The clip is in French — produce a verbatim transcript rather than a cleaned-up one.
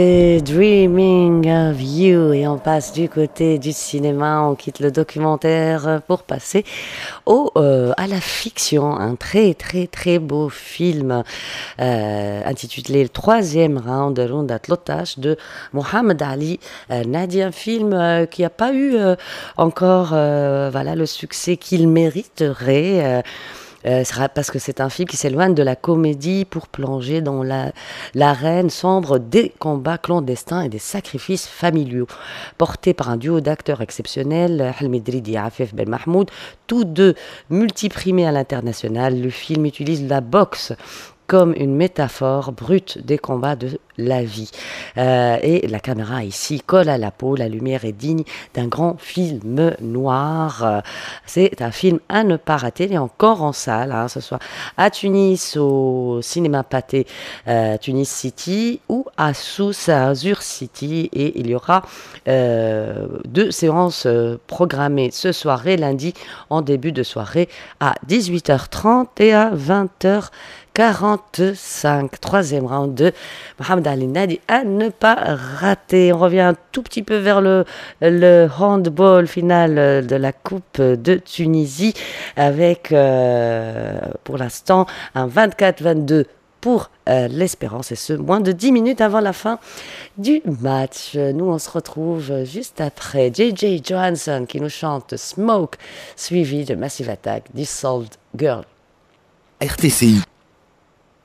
Et Dreaming of You, et on passe du côté du cinéma, on quitte le documentaire pour passer au, euh, à la fiction, un très très très beau film euh, intitulé Le troisième round de Ronda Tlotash de Mohamed Ali euh, Nadi, un film euh, qui n'a pas eu euh, encore euh, voilà, le succès qu'il mériterait. Euh, Euh, parce que c'est un film qui s'éloigne de la comédie pour plonger dans la, l'arène sombre des combats clandestins et des sacrifices familiaux. Porté par un duo d'acteurs exceptionnels, Helmi Dridi et Afef Ben Mahmoud, tous deux multiprimés à l'international, le film utilise la boxe comme une métaphore brute des combats de la vie. Euh, et la caméra ici colle à la peau, la lumière est digne d'un grand film noir. Euh, c'est un film à ne pas rater, il est encore en salle, hein, ce soit à Tunis, au cinéma Pathé euh, Tunis City, ou à Sousse, à Azur City, et il y aura euh, deux séances euh, programmées ce soir et lundi, en début de soirée à dix-huit heures trente et à vingt heures quarante-cinq. Troisième round de Mohamed Ali Nadi à ne pas rater. On revient un tout petit peu vers le, le handball final de la Coupe de Tunisie avec euh, pour l'instant un vingt-quatre vingt-deux pour euh, l'Espérance, et ce, moins de dix minutes avant la fin du match. Nous, on se retrouve juste après J J Johansson qui nous chante Smoke, suivi de Massive Attack, Dissolved Girl. R T C I